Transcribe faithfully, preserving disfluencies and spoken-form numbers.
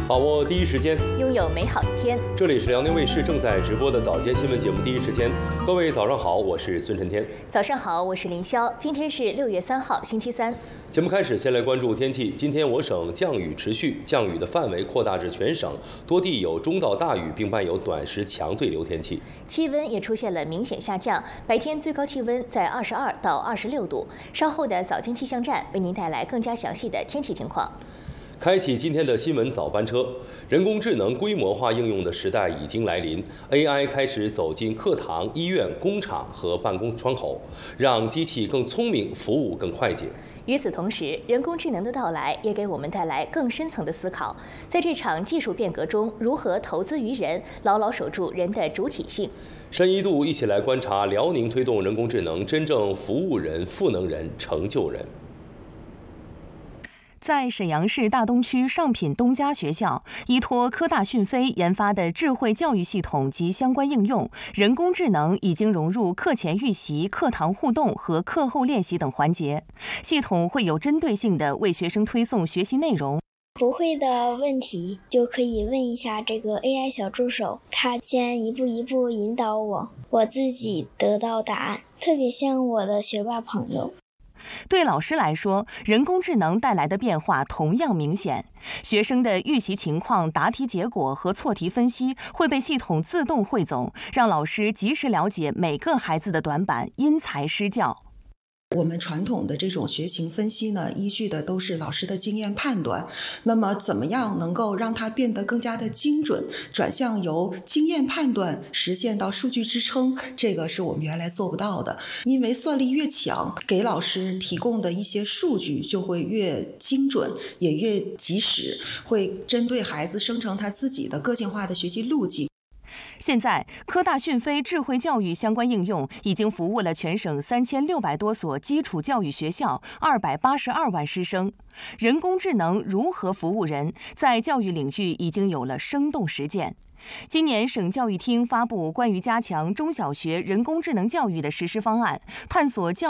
把握第一时间， 拥有美好一天。 这里是辽宁卫视正在直播的早间新闻节目《第一时间》，各位早上好，我是孙晨天。 早上好，我是林霄。今天是六月三号，星期三。 节目开始，先来关注天气。今天我省降雨持续，降雨的范围扩大至全省，多地有中到大雨，并伴有短时强对流天气。 气温也出现了明显下降，白天最高气温在二十二到二十六度。稍后的早间气象站为您带来更加详细的天气情况。 开启今天的新闻早班车，人工智能规模化应用的时代已经来临 ，A I 开始走进课堂、医院、工厂和办公窗口，让机器更聪明，服务更快捷。 与此同时，人工智能的到来也给我们带来更深层的思考，在这场技术变革中，如何投资于人，牢牢守住人的主体性。 深一度一起来观察辽宁推动人工智能真正服务人、赋能人、成就人。 在沈阳市大东区上品东家学校，依托科大讯飞研发的智慧教育系统及相关应用，人工智能已经融入课前预习、课堂互动和课后练习等环节。系统会有针对性地为学生推送学习内容。 不会的问题就可以问一下这个 A I 小助手，它先一步一步引导我，我自己得到答案，特别像我的学霸朋友。 对老师来说，人工智能带来的变化同样明显。学生的预习情况、答题结果和错题分析会被系统自动汇总，让老师及时了解每个孩子的短板，因材施教。 我们传统的这种学情分析呢，依据的都是老师的经验判断。那么怎么样能够让它变得更加的精准，转向由经验判断实现到数据支撑，这个是我们原来做不到的。因为算力越强，给老师提供的一些数据就会越精准，也越及时，会针对孩子生成他自己的个性化的学习路径。 现在，科大讯飞智慧教育相关应用已经服务了全省三千六百多所基础教育学校，二百八十二万师生。人工智能如何服务人，在教育领域已经有了生动实践。今年，省教育厅发布关于加强中小学人工智能教育的实施方案，探索教